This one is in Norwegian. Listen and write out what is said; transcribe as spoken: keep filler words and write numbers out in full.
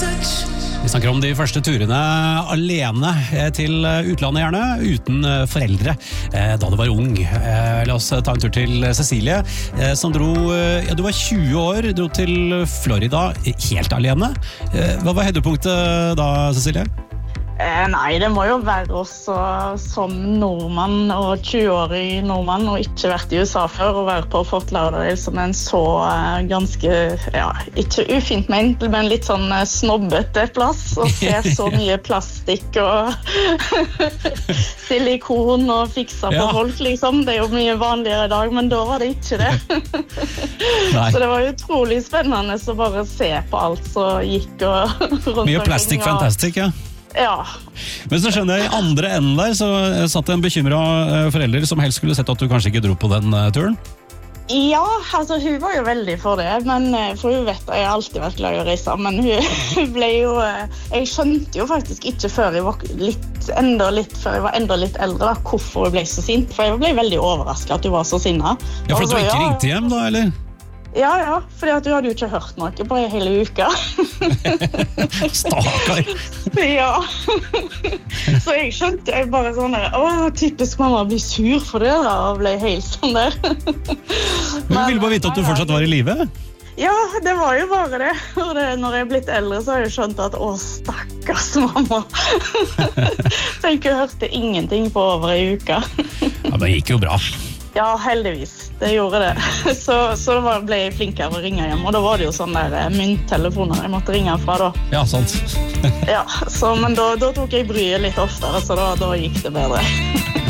Vi snakker om de første turene alene til utlandet gjerne, uten foreldre, da du var ung. La oss ta en tur til Cecilie, som dro, ja du var tjue år, dro til Florida helt alene. Hva var høydepunktet da, Cecilie? Eh, nei, det må jo være også som nordmann og tjue-årig nordmann og ikke vært i U S A før og være på Fort Lauderdale som en så eh, ganske, ja, ikke ufint ment, men litt sånn eh, snobbete plass og se så mye plastikk og silikon og fiksa på Ja. folk liksom. Det er jo mye vanligere i dag, men da var det ikke det. Så det var utrolig spennende å bare se på alt som gikk og rundt Mye omkring, plastic og- fantastic, ja. Ja. Men så skjønner jeg, i andre enden der så satt det en bekymret forelder som helst skulle sett at du kanskje ikke dro på den uh, turen. Ja, altså hun var jo veldig for det, men eh, for hun vet at jeg har alltid vært glad i å reise, men hun ble jo, eh, jeg skjønte jo faktisk ikke før jeg var litt, enda litt, før jeg var enda litt eldre da, hvorfor hun ble så sint, for jeg ble veldig overrasket at hun var så sinna. Ja, for at du Altså, ikke ja. ringte hjem da, eller? Ja, ja, fordi at du hadde jo ikke hørt noe på en hele uka. Stakkar! Ja. Så jeg skjønte, jeg bare sånn der, åh, typisk mamma blir sur for det da, og ble helt sånn der. Hun ville bare vite at du fortsatt var i live. Ja, det var jo bare det. Og det, når jeg er blitt eldre, så har jeg skjønt at, å, stakkars mamma. Tenk, jeg hørte ingenting på over en uke. Ja, det gikk jo bra. Ja, heldigvis. Det gjorde det. Så, så da ble jeg flinkere å ringe hjem, og da var det jo sånn der mynttelefoner jeg måtte ringe fra da. Ja, sant. Ja, så, men da, da tok jeg bryet litt oftere, så da, da gikk det bedre.